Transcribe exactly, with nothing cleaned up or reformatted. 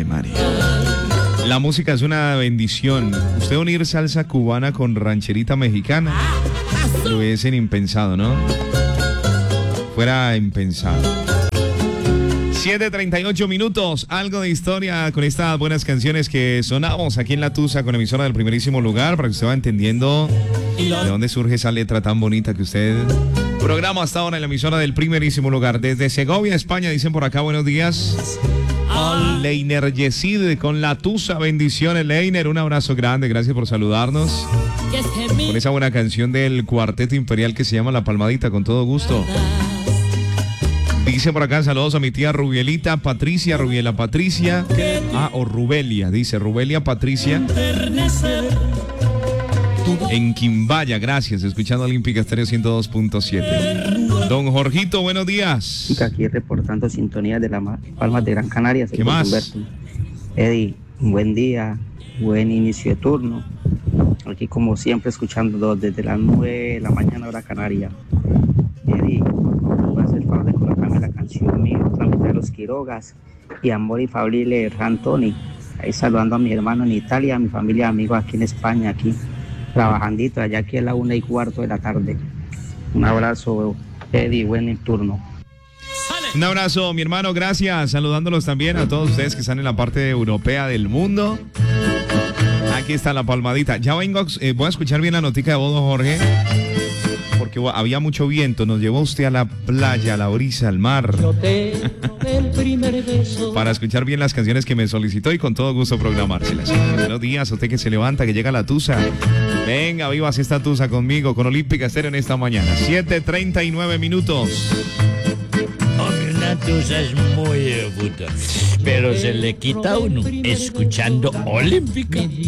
María. La música es una bendición. Usted unir salsa cubana con rancherita mexicana, lo hubiesen impensado, ¿no? Fuera impensado. siete treinta y ocho minutos, algo de historia con estas buenas canciones que sonamos aquí en La Tusa con emisora del primerísimo lugar, para que usted va entendiendo de dónde surge esa letra tan bonita que usted programa hasta ahora en la emisora del primerísimo lugar. Desde Segovia, España, dicen por acá, buenos días. Leiner Yesid con La Tusa, bendiciones Leiner, un abrazo grande, gracias por saludarnos. Con esa buena canción del Cuarteto Imperial que se llama La Palmadita, con todo gusto. Dice por acá, saludos a mi tía Rubielita Patricia, Rubiela Patricia. Ah, o Rubelia, dice Rubelia Patricia. En Quimbaya, gracias, escuchando Olímpica Estéreo ciento dos punto siete. Don Jorgito, buenos días. Aquí reportando sintonía de las Palmas de Gran Canaria. ¿Qué más? Humberto. Eddie, un buen día, buen inicio de turno. Aquí como siempre escuchando desde las nueve de la mañana hora Canaria. Eddie, voy a hacer el favor de colocarme la canción mía, la mitad de los Quirogas y Amor y Fabrile Rantoni. Ahí saludando a mi hermano en Italia, a mi familia, amigos aquí en España, aquí trabajandito, allá aquí es la una y cuarto de la tarde. Un abrazo, Eddie, buen turno. Un abrazo, mi hermano, gracias. Saludándolos también a todos ustedes que están en la parte europea del mundo. Aquí está la palmadita. Ya vengo, eh, voy a escuchar bien la notica de voz, Jorge, porque había mucho viento. Nos llevó usted a la playa, a la brisa, al mar, para escuchar bien las canciones que me solicitó y con todo gusto programárselas. Buenos días, a usted que se levanta, que llega a La Tusa. Venga, viva si esta Tusa conmigo, con Olímpica Estéreo en esta mañana. siete treinta y nueve minutos. La Tusa es muy aguda, pero se le quita a uno escuchando Olímpica.